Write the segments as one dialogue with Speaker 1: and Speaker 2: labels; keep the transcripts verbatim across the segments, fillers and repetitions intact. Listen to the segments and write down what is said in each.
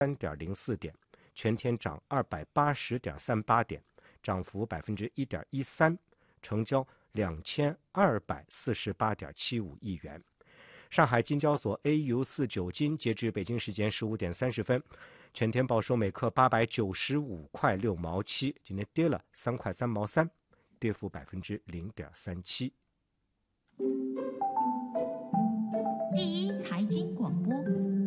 Speaker 1: 三点零四点，全天涨二百八十点三八点，涨幅百分之一点一三，成交两千二百四十八点七五亿元。上海金交所 A 五四九金截至北京时间十五点三十分，全天报收每克八百九十五块六毛七，今天跌了三块三毛三，跌幅百分之零点三七。
Speaker 2: 第一财经广播，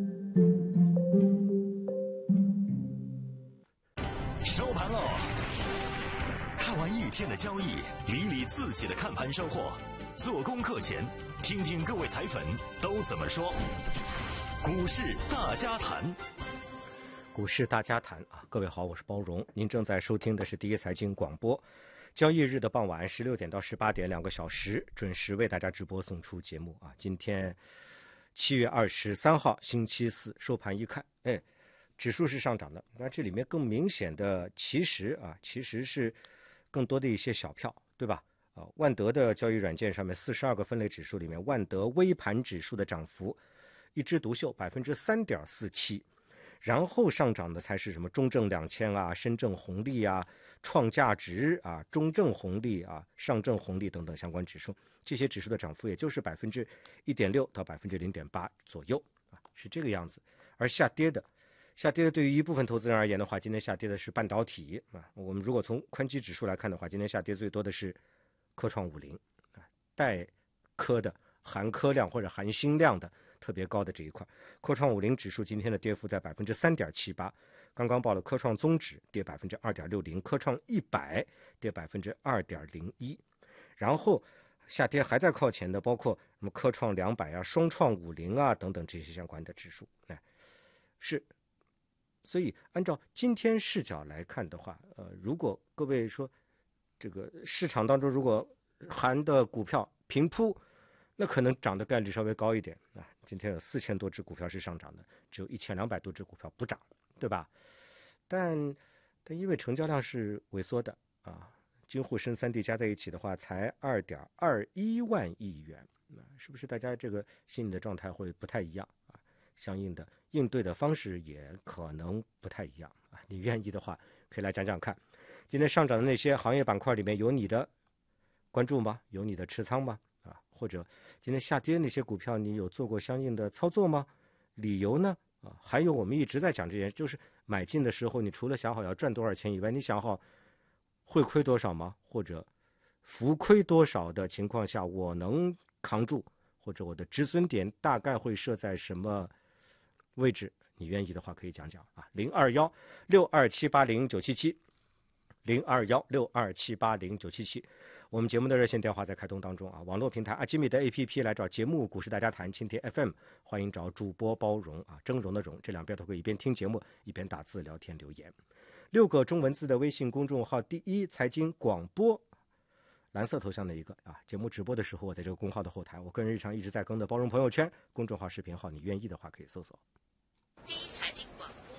Speaker 3: 收盘喽！看完一天的交易，理理自己的看盘收获。做功课前，听听各位财粉都怎么说。股市大家谈，
Speaker 1: 股市大家谈啊！各位好，我是包荣，您正在收听的是第一财经广播。交易日的傍晚十六点到十八点两个小时，准时为大家直播送出节目啊！今天七月二十三号星期四，收盘一看，哎，指数是上涨的。那这里面更明显的，其实啊，其实是更多的一些小票，对吧？啊，万德的交易软件上面四十二个分类指数里面，万德微盘指数的涨幅一枝独秀百分之三点四七，然后上涨的才是什么中证两千啊、深证红利啊、创价值啊、中证红利啊、上证红利等等相关指数，这些指数的涨幅也就是百分之一点六到百分之零点八左右啊，是这个样子。而下跌的。下跌的对于一部分投资人而言的话，今天下跌的是半导体啊。我们如果从宽基指数来看的话，今天下跌最多的是科创五零啊，带科的含科量或者含锌量的特别高的这一块。科创五零指数今天的跌幅在百分之三点七八，刚刚报了科创综指跌百分之二点六零，科创一百跌百分之二点零一，然后下跌还在靠前的，包括什么科创两百啊、双创五零啊等等这些相关的指数，哎，是。所以按照今天视角来看的话，呃，如果各位说这个市场当中如果含的股票平铺，那可能涨的概率稍微高一点啊。今天有四千多只股票是上涨的，只有一千两百多只股票不涨，对吧？但但因为成交量是萎缩的啊，京沪深三地加在一起的话才二点二一万亿元，那是不是大家这个心理的状态会不太一样啊？相应的应对的方式也可能不太一样啊！你愿意的话，可以来讲讲看。今天上涨的那些行业板块里面有你的关注吗？有你的持仓吗？啊，或者今天下跌那些股票，你有做过相应的操作吗？理由呢？啊，还有我们一直在讲这件事，就是买进的时候，你除了想好要赚多少钱以外，你想好会亏多少吗？或者浮亏多少的情况下，我能扛住，或者我的止损点大概会设在什么位置？你愿意的话可以讲讲啊，零二幺六二七八零九七七，零二幺六二七八零九七七。我们节目的热线电话在开通当中啊，网络平台阿基米的 A P P 来找节目股市大家谈，蜻蜓 F M 欢迎找主播包容啊，峥嵘的嵘，这两边都可以一边听节目一边打字聊天留言。六个中文字的微信公众号，第一财经广播，蓝色头像的一个啊，节目直播的时候，我在这个公号的后台，我个人日常一直在更的包容朋友圈公众号视频号，你愿意的话可以搜索。
Speaker 2: 第一财